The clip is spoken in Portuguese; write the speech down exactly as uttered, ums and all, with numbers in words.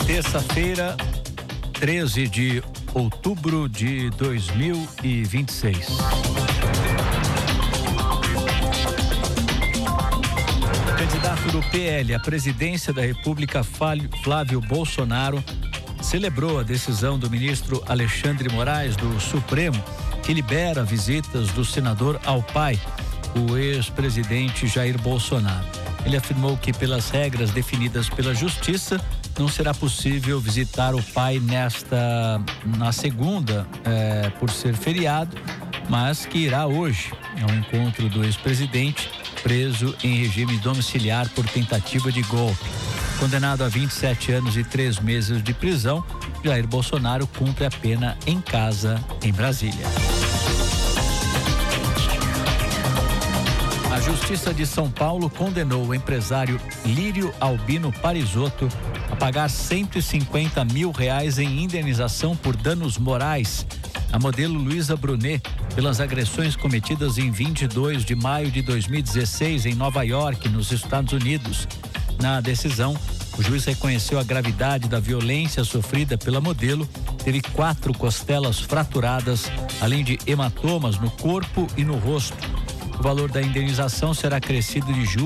Terça-feira, treze de outubro de dois mil e vinte e seis. O candidato do P L à presidência da República, Flávio Bolsonaro, celebrou a decisão do ministro Alexandre Moraes do Supremo, que libera visitas do senador ao pai, o ex-presidente Jair Bolsonaro. Ele afirmou que, pelas regras definidas pela Justiça, não será possível visitar o pai nesta, na segunda, eh, por ser feriado, mas que irá hoje ao encontro do ex-presidente, preso em regime domiciliar por tentativa de golpe. Condenado a vinte e sete anos e três meses de prisão, Jair Bolsonaro cumpre a pena em casa, em Brasília. A Justiça de São Paulo condenou o empresário Lírio Albino Parisotto a pagar cento e cinquenta mil reais em indenização por danos morais à modelo Luísa Brunet pelas agressões cometidas em vinte e dois de maio de dois mil e dezesseis em Nova York, nos Estados Unidos. Na decisão, o juiz reconheceu a gravidade da violência sofrida pela modelo, teve quatro costelas fraturadas, além de hematomas no corpo e no rosto. O valor da indenização será acrescido de juros